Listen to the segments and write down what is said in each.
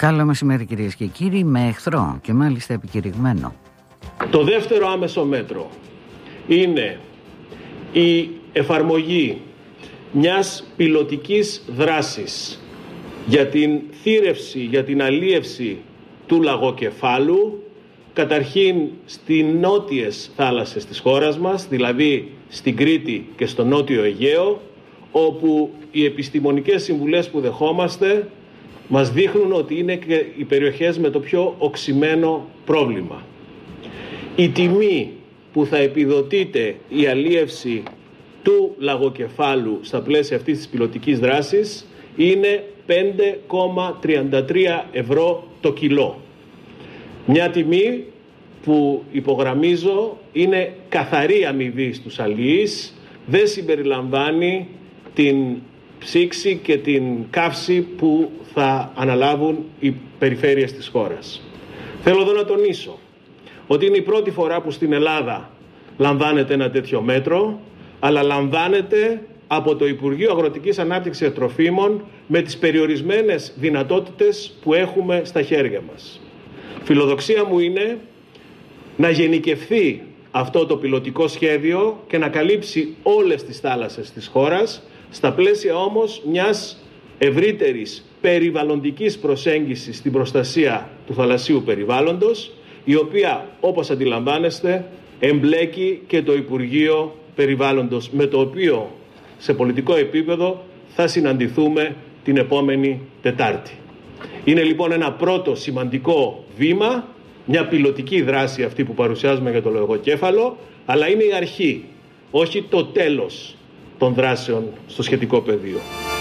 Καλό μεσημέρι κυρίες και κύριοι, με εχθρό και μάλιστα επικηρυγμένο. Το δεύτερο άμεσο μέτρο είναι η εφαρμογή μιας πιλωτικής δράσης για την θύρευση, για την αλίευση του λαγοκεφάλου, καταρχήν στις νότιες θάλασσες της χώρας μας, δηλαδή στην Κρήτη και στο Νότιο Αιγαίο, όπου οι επιστημονικές συμβουλές που δεχόμαστε μας δείχνουν ότι είναι και οι περιοχές με το πιο οξυμένο πρόβλημα. Η τιμή που θα επιδοτείται η αλίευση του λαγοκεφάλου στα πλαίσια αυτής της πιλωτικής δράσης είναι 5,33 ευρώ το κιλό. Μια τιμή που, υπογραμμίζω, είναι καθαρή αμοιβή στους αλιείς, δεν συμπεριλαμβάνει την ψήξη και την καύση που θα αναλάβουν οι περιφέρειες της χώρας. Θέλω εδώ να τονίσω ότι είναι η πρώτη φορά που στην Ελλάδα λαμβάνεται ένα τέτοιο μέτρο, αλλά λαμβάνεται από το Υπουργείο Αγροτικής Ανάπτυξης και Τροφίμων με τις περιορισμένες δυνατότητες που έχουμε στα χέρια μας. Φιλοδοξία μου είναι να γενικευθεί αυτό το πιλωτικό σχέδιο και να καλύψει όλες τις θάλασσες της χώρας, στα πλαίσια όμως μιας ευρύτερης περιβαλλοντικής προσέγγισης στην προστασία του θαλασσίου περιβάλλοντος, η οποία, όπως αντιλαμβάνεστε, εμπλέκει και το Υπουργείο Περιβάλλοντος, με το οποίο σε πολιτικό επίπεδο θα συναντηθούμε την επόμενη Τετάρτη. Είναι λοιπόν ένα πρώτο σημαντικό βήμα, μια πιλωτική δράση αυτή που παρουσιάζουμε για το λαγοκέφαλο, αλλά είναι η αρχή, όχι το τέλος των δράσεων στο σχετικό πεδίο.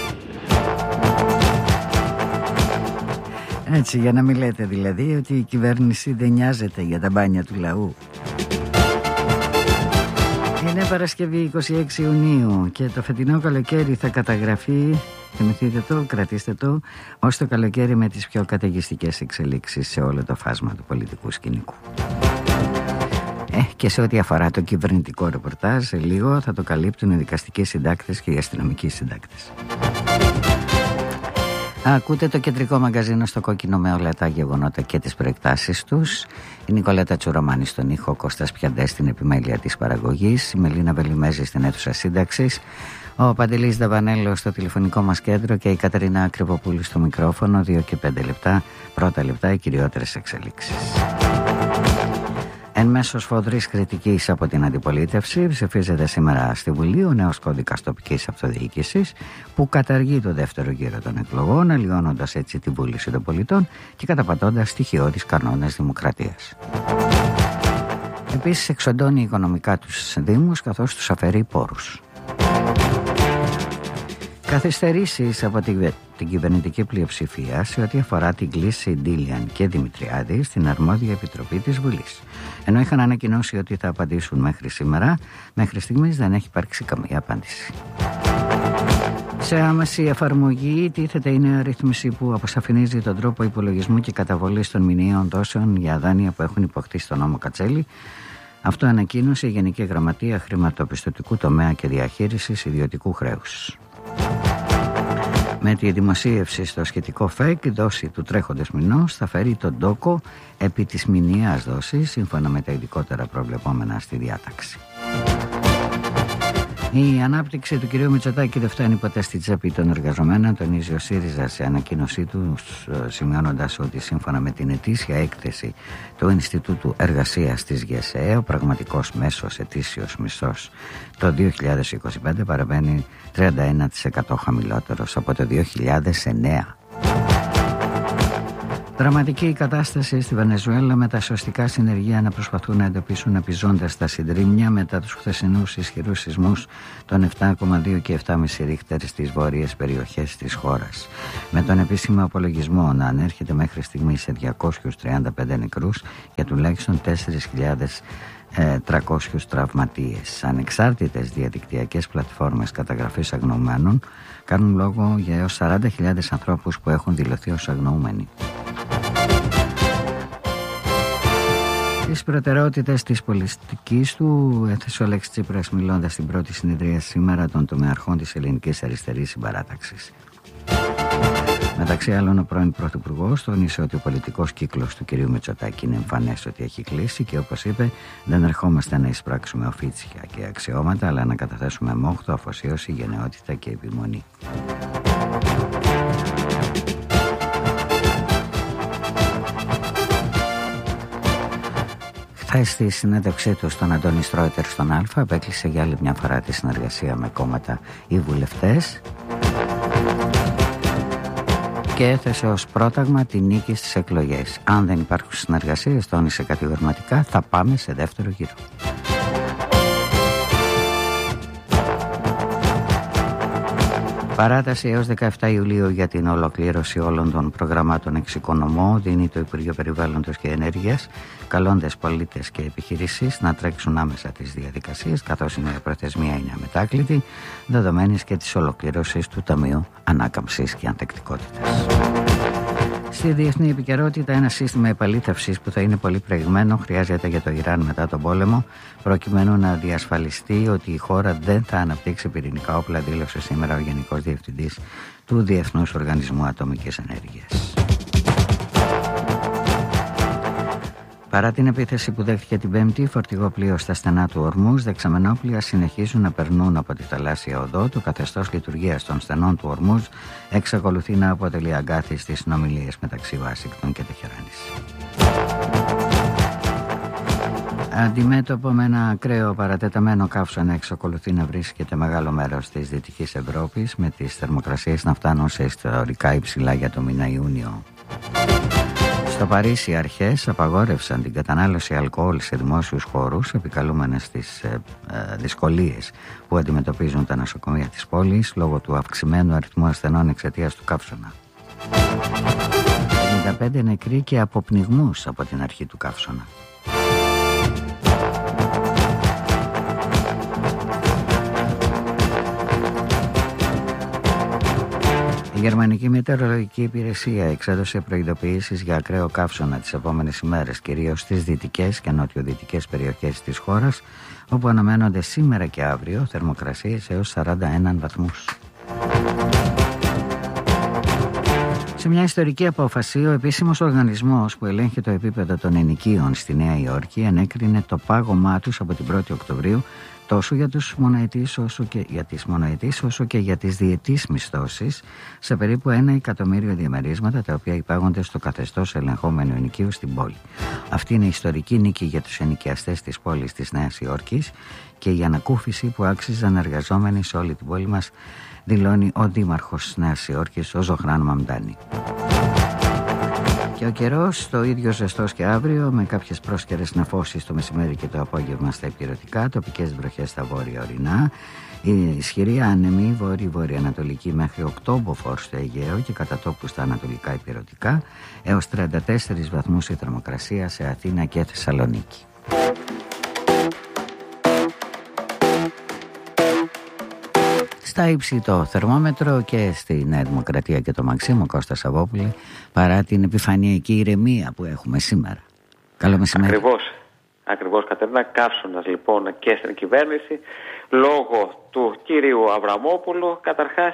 Έτσι, για να μην λέτε δηλαδή ότι η κυβέρνηση δεν νοιάζεται για τα μπάνια του λαού. Είναι Παρασκευή 26 Ιουνίου και το φετινό καλοκαίρι θα καταγραφεί, θυμηθείτε το, κρατήστε το, ως το καλοκαίρι με τις πιο καταιγιστικές εξελίξεις σε όλο το φάσμα του πολιτικού σκηνικού. Και σε ό,τι αφορά το κυβερνητικό ρεπορτάζ, σε λίγο θα το καλύπτουν οι δικαστικοί συντάκτες και οι αστυνομικοί συντάκτες. Ακούτε το κεντρικό μαγκαζίνο στο κόκκινο με όλα τα γεγονότα και τις προεκτάσεις τους. Η Νικολέτα Τσουρωμάνη στον ήχο, ο Κώστας Πιαντές στην επιμέλεια της παραγωγής, η Μελίνα Βελιμέζη στην αίθουσα σύνταξης, ο Παντελής Δαβανέλος στο τηλεφωνικό μας κέντρο και η Κατερίνα Ακριβοπούλου στο μικρόφωνο. 2 και 5 λεπτά, πρώτα λεπτά, οι κυριότερες εξελίξεις. Εν μέσω σφοδρής κριτικής από την αντιπολίτευση, ψηφίζεται σήμερα στη Βουλή ο νέος κώδικας τοπικής αυτοδιοίκησης που καταργεί το δεύτερο γύρο των εκλογών, αλλοιώνοντας έτσι τη βούληση των πολιτών και καταπατώντας στοιχειώδεις κανόνες δημοκρατίας. Επίσης εξοντώνει οικονομικά τους δήμους καθώς τους αφαιρεί πόρους. Καθυστερήσεις από την κυβερνητική πλειοψηφία σε ό,τι αφορά την κλίση Ντίλιαν και Δημητριάδη στην αρμόδια επιτροπή της Βουλής. Ενώ είχαν ανακοινώσει ότι θα απαντήσουν μέχρι σήμερα, μέχρι στιγμής δεν έχει υπάρξει καμία απάντηση. Σε άμεση εφαρμογή τίθεται η νέα ρύθμιση που αποσαφηνίζει τον τρόπο υπολογισμού και καταβολής των μηνιαίων δόσεων για δάνεια που έχουν υποκτήσει στον νόμο Κατσέλη. Αυτό ανακοίνωσε η Γενική Γραμματεία Χρηματοπιστωτικού Τομέα και Διαχείρισης Ιδιωτικού Χρέους. Με τη δημοσίευση στο σχετικό ΦΕΚ, η δόση του τρέχοντος μηνός θα φέρει τον τόκο επί της μηνιαίας δόσης, σύμφωνα με τα ειδικότερα προβλεπόμενα στη διάταξη. Η ανάπτυξη του κ. Μητσοτάκη δεν φτάνει ποτέ στη τσέπη των εργαζομένων, τονίζει ο ΣΥΡΙΖΑ σε ανακοίνωσή του, σημειώνοντας ότι σύμφωνα με την ετήσια έκθεση του Ινστιτούτου Εργασίας της ΓΕΣΕ, ο πραγματικός μέσος ετήσιος μισθός το 2025 παραμένει 31% χαμηλότερος από το 2009. Δραματική η κατάσταση στη Βενεζουέλα, με τα σωστικά συνεργεία να προσπαθούν να εντοπίσουν επιζώντας τα συντρίμμια μετά τους χθεσινούς ισχυρούς σεισμούς των 7,2 και 7,5 ρίχτερ στις βόρειες περιοχές της χώρας. Με τον επίσημο απολογισμό να ανέρχεται μέχρι στιγμή σε 235 νεκρούς και τουλάχιστον 4.300 τραυματίες. Ανεξάρτητες διαδικτυακές πλατφόρμες καταγραφής αγνοωμένων κάνουν λόγο για έως 40.000 ανθρώπους που έχουν δηλωθεί ως αγνοούμενοι. Τις προτεραιότητες της πολιτικής του έθεσε ο Αλέξης Τσίπρας μιλώντας στην πρώτη συνεδρία σήμερα των τομεαρχών της Ελληνικής Αριστερής Συμπαράταξης. Μεταξύ άλλων, ο πρώην Πρωθυπουργός τόνισε ότι ο πολιτικός κύκλος του κυρίου Μητσοτάκη είναι εμφανές ότι έχει κλείσει και, όπως είπε, δεν ερχόμαστε να εισπράξουμε οφίτσια και αξιώματα, αλλά να καταθέσουμε μόχθο, αφοσίωση, γενναιότητα και επιμονή. Χθες στη συνέντευξή του στον Αντώνη Στρόιτερ στον Α, απέκλεισε για άλλη μια φορά τη συνεργασία με κόμματα ή βουλευτές και έθεσε ως πρόταγμα τη νίκη στις εκλογές. Αν δεν υπάρχουν συνεργασίες, τόνισε κατηγορηματικά, θα πάμε σε δεύτερο γύρο. Παράταση έως 17 Ιουλίου για την ολοκλήρωση όλων των προγραμμάτων εξοικονομώ δίνει το Υπουργείο Περιβάλλοντος και Ενέργειας, καλώντας πολίτες και επιχειρήσεις να τρέξουν άμεσα τις διαδικασίες, καθώς η προθεσμία είναι αμετάκλητη, δεδομένης και της ολοκλήρωσης του Ταμείου Ανάκαμψης και Ανθεκτικότητας. Στη διεθνή επικαιρότητα, ένα σύστημα επαλήθευσης που θα είναι πολύ προηγμένο χρειάζεται για το Ιράν μετά τον πόλεμο, προκειμένου να διασφαλιστεί ότι η χώρα δεν θα αναπτύξει πυρηνικά όπλα, δήλωσε σήμερα ο Γενικός Διευθυντής του Διεθνούς Οργανισμού Ατομικής Ενέργειας. Παρά την επίθεση που δέχτηκε την Πέμπτη, φορτηγό πλοίο στα στενά του Ορμούζ, δεξαμενόπλοια συνεχίζουν να περνούν από τη θαλάσσια οδό. Το καθεστώς λειτουργίας των στενών του Ορμούζ εξακολουθεί να αποτελεί αγκάθι στις συνομιλίες μεταξύ Ουάσιγκτον και Τεχεράνης. Αντιμέτωπο με ένα ακραίο παρατεταμένο καύσωνα, εξακολουθεί να βρίσκεται μεγάλο μέρος της Δυτικής Ευρώπης, με τις θερμοκρασίες να φτάνουν σε ιστορικά υψηλά για το μήνα Ιούνιο. Στο Παρίσι, οι αρχές απαγόρευσαν την κατανάλωση αλκοόλ σε δημόσιους χώρους, επικαλούμενες τις δυσκολίες που αντιμετωπίζουν τα νοσοκομεία της πόλης λόγω του αυξημένου αριθμού ασθενών εξαιτίας του καύσωνα. 55 νεκροί και από πνιγμούς από την αρχή του καύσωνα. Η Γερμανική Μετεωρολογική Υπηρεσία εξέδωσε προειδοποιήσεις για ακραίο καύσωνα τις επόμενες ημέρες, κυρίως στις δυτικές και νοτιοδυτικές περιοχές της χώρας, όπου αναμένονται σήμερα και αύριο θερμοκρασίες έως 41 βαθμούς. Σε μια ιστορική απόφαση, ο επίσημος οργανισμός που ελέγχει το επίπεδο των ενοικίων στη Νέα Υόρκη ανέκρινε το πάγωμά τους από την 1η Οκτωβρίου τόσο για τους μονοετής όσο και για τις διετής μισθώσεις σε περίπου 1 εκατομμύριο διαμερίσματα, τα οποία υπάγονται στο καθεστώς ελεγχόμενου ενοικίου στην πόλη. Αυτή είναι η ιστορική νίκη για τους ενοικιαστές της πόλης της Νέας Υόρκης και η ανακούφιση που άξιζαν εργαζόμενοι σε όλη την πόλη μας, δηλώνει ο δήμαρχος της Νέας Υόρκης, ο Ζωχράν Μαμντάνη. Και ο καιρός το ίδιο ζεστός και αύριο, με κάποιες πρόσκαιρες νεφώσεις το μεσημέρι και το απόγευμα στα υπηρετικά, τοπικές βροχές στα βόρεια ορεινά, η ισχυρή άνεμη βόρειο-βορειοανατολική μέχρι 8 μποφόρ στο Αιγαίο και κατά τόπου στα ανατολικά υπηρετικά, έως 34 βαθμούς η θερμοκρασία σε Αθήνα και Θεσσαλονίκη. Στα ύψη το θερμόμετρο και στη Νέα Δημοκρατία και το Μαξίμο Κώστα Σαββόπουλη, παρά την επιφανειακή ηρεμία που έχουμε σήμερα. Καλό μεσημέρι. Ακριβώς Κατερίνα, καύσωνας λοιπόν και στην κυβέρνηση λόγω του κυρίου Αβραμόπουλου. Καταρχάς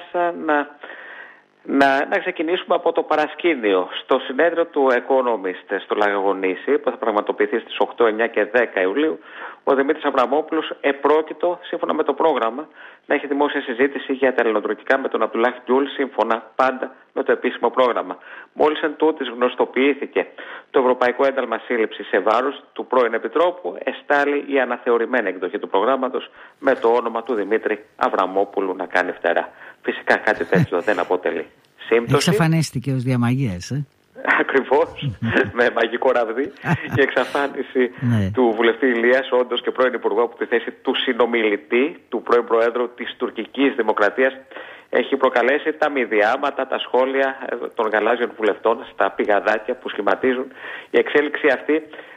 να ξεκινήσουμε από το παρασκήνιο. Στο συνέδριο του Economist στο Λαγαγονήσι, που θα πραγματοποιηθεί στις 8, 9 και 10 Ιουλίου, ο Δημήτρης Αβραμόπουλος επρόκειτο, σύμφωνα με το πρόγραμμα, να έχει δημόσια συζήτηση για τα ελληνοτουρκικά με τον Αμπτουλάχ Γκιούλ, σύμφωνα πάντα με το επίσημο πρόγραμμα. Μόλις εν τούτης γνωστοποιήθηκε το Ευρωπαϊκό Ένταλμα Σύλληψης σε βάρος του πρώην Επιτρόπου, εστάλει η αναθεωρημένη εκδοχή του προγράμματος με το όνομα του Δημήτρη Αβραμόπουλου να κάνει φτερά. Φυσικά κάτι τέτοιο δεν αποτελεί σύμπτωση. Εξαφανίστηκε ως διαμαγείας, Ακριβώς, με μαγικό ραβδί. Η εξαφάνιση του βουλευτή Ηλίας, όντως και πρώην Υπουργό, από τη θέση του συνομιλητή, του πρώην Προέδρου της τουρκικής Δημοκρατίας, έχει προκαλέσει τα μηδιάματα, τα σχόλια των γαλάζιων βουλευτών στα πηγαδάκια που σχηματίζουν. Η εξέλιξη αυτή